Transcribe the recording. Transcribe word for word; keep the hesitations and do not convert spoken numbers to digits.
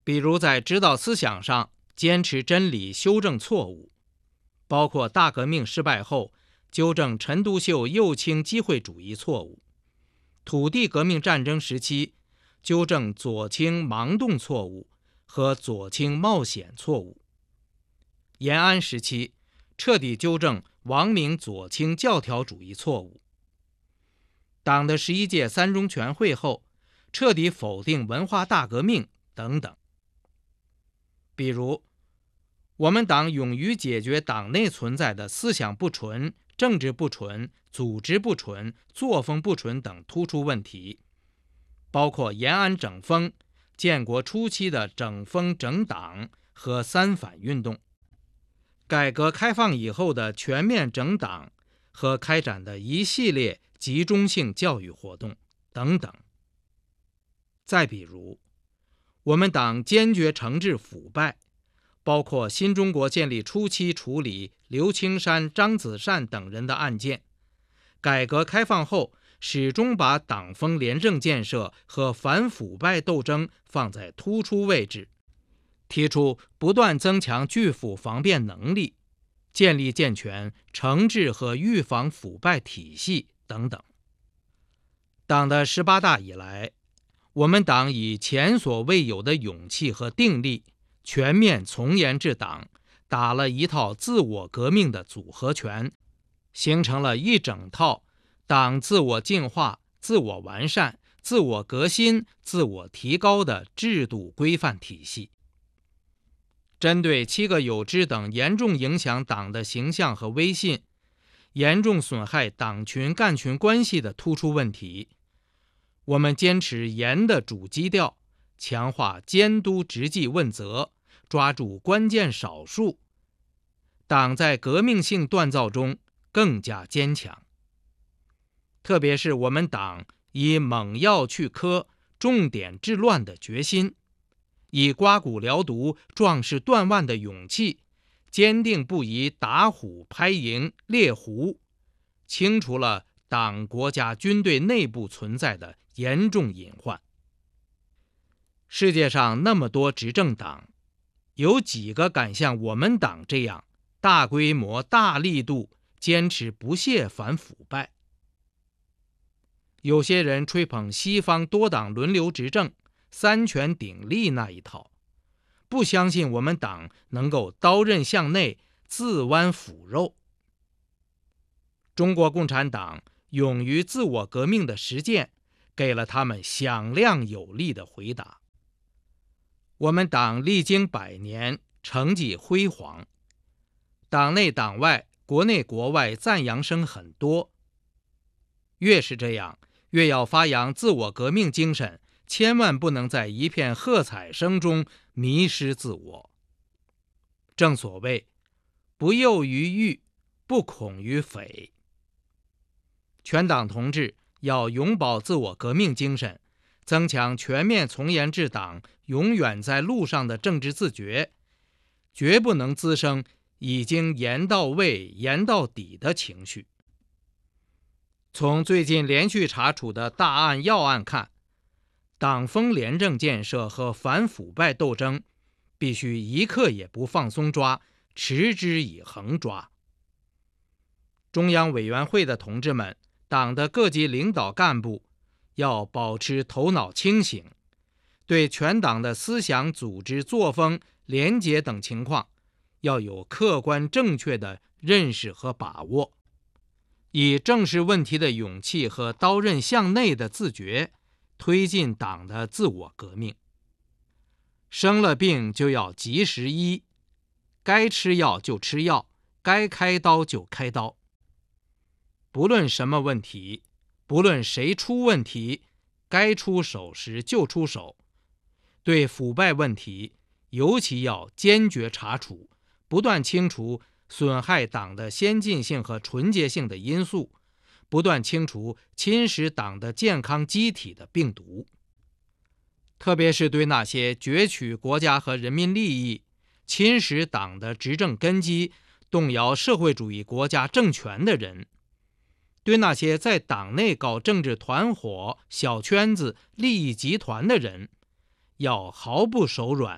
比如在指导思想上坚持真理，修正错误，包括大革命失败后纠正陈独秀右倾机会主义错误，土地革命战争时期纠正左倾盲动错误和左倾冒险错误，延安时期彻底纠正王明左倾教条主义错误，党的十一届三中全会后彻底否定文化大革命等等。比如，我们党勇于解决党内存在的思想不纯、政治不纯、组织不纯、作风不纯等突出问题，包括延安整风、建国初期的整风整党和三反运动，改革开放以后的全面整党和开展的一系列集中性教育活动等等。再比如，我们党坚决惩治腐败，包括新中国建立初期处理刘青山、张子善等人的案件，改革开放后始终把党风廉政建设和反腐败斗争放在突出位置，提出不断增强拒腐防变能力，建立健全惩治和预防腐败体系等等。党的十八大以来，我们党以前所未有的勇气和定力，全面从严治党，打了一套自我革命的组合拳，形成了一整套党自我进化、自我完善、自我革新、自我提高的制度规范体系。针对七个有知等严重影响党的形象和威信，严重损害党群干群关系的突出问题，我们坚持严的主基调，强化监督执纪问责，抓住关键少数，党在革命性锻造中更加坚强。特别是我们党以猛药去疴、重点治乱的决心，以刮骨疗毒、壮士断腕的勇气，坚定不移打虎拍蝇、猎狐，清除了党、国家、军队内部存在的严重隐患。世界上那么多执政党，有几个敢像我们党这样大规模、大力度坚持不懈反腐败？有些人吹捧西方多党轮流执政、三权鼎立那一套，不相信我们党能够刀刃向内、自剜腐肉。中国共产党勇于自我革命的实践，给了他们响亮有力的回答。我们党历经百年，成绩辉煌，党内党外、国内国外赞扬声很多。越是这样，越要发扬自我革命精神，千万不能在一片喝彩声中迷失自我。正所谓，不囿于狱，不恐于匪。全党同志要永葆自我革命精神，增强全面从严治党、永远在路上的政治自觉，绝不能滋生已经严到位、严到底的情绪。从最近连续查处的大案要案看，党风廉政建设和反腐败斗争必须一刻也不放松抓，持之以恒抓。中央委员会的同志们，党的各级领导干部要保持头脑清醒，对全党的思想、组织、作风、廉洁等情况要有客观正确的认识和把握，以正视问题的勇气和刀刃向内的自觉，推进党的自我革命。生了病就要及时医，该吃药就吃药，该开刀就开刀。不论什么问题，不论谁出问题，该出手时就出手。对腐败问题，尤其要坚决查处，不断清除损害党的先进性和纯洁性的因素，不断清除侵蚀党的健康机体的病毒。特别是对那些攫取国家和人民利益、侵蚀党的执政根基、动摇社会主义国家政权的人，对那些在党内搞政治团伙、小圈子、利益集团的人，要毫不手软，